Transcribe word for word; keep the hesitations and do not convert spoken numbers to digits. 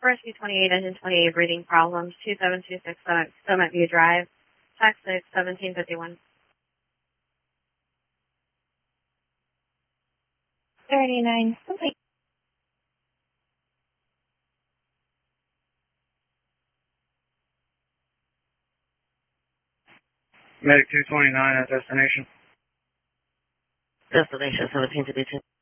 First B twenty-eight, engine twenty-eight, breathing problems, two seven two six Summit View Drive, tax six, seventeen fifty-one. thirty-nine, complete. Medic two twenty-nine at destination. Destination seventeen fifty-two.